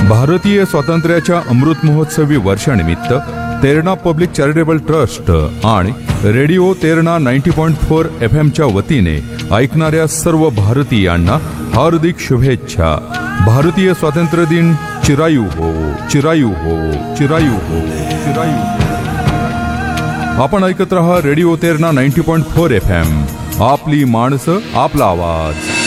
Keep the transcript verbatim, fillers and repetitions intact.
भारतीय स्वातंत्र्याच्या अमृत महोत्सवी वर्षानिमित्त तेरणा पब्लिक चॅरिटेबल ट्रस्ट आणि radio Terna ninety point four F एमच्या वतीने ऐकणाऱ्या सर्व भारतीयांना हार्दिक शुभेच्छा. भारतीय स्वातंत्र्य दिन चिरायू हो, चिरायू हो, चिरायू हो, चिरायू हो. आपण ऐकत रहा radio Terna ninety point four F M. आपली माणसं, आपला आवाज.